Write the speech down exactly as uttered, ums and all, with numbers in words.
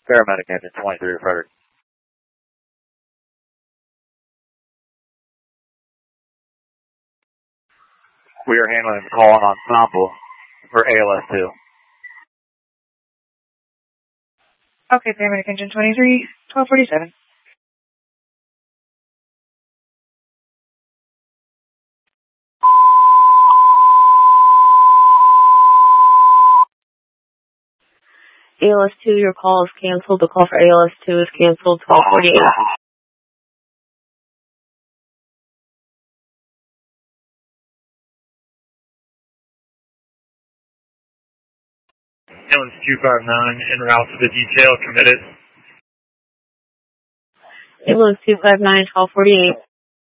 Paramedic engine twenty-three, Frederick. We are handling the call on ensemble for A L S two. Okay, Paramedic engine twenty-three, twelve forty-seven. A L S two, your call is canceled. The call for A L S two is canceled, twelve forty-eight. Ambulance two five nine, en route to the detail, committed. Ambulance two five nine, twelve forty-eight.